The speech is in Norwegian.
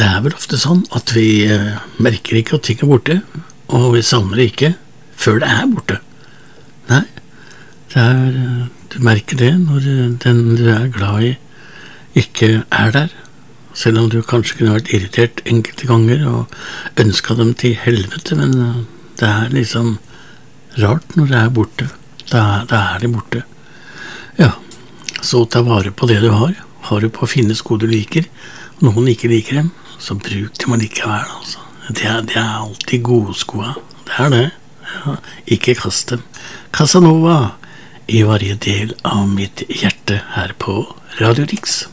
Det vel ofte sånn at vi merker ikke at ting borte, og vi savner ikke før det borte. Nei, du merker det når den du glad i ikke der, selv om du kanskje kunne vært irritert enkelte ganger og ønsket dem til helvete, men det liksom rart når det borte. Da det borte. Ja, så ta vare på det du har. Har du på å finne sko du liker, og noen ikke liker dem, så bruk dem allikevel, altså. Det alltid gode skoa. Det det. Ja, ikke kast dem. Casanova i varje del av mitt hjerte her på Radio Rix.